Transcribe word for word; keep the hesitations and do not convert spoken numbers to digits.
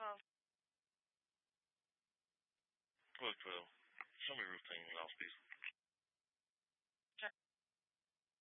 call. Look, uh, show me roofing and I'll speak.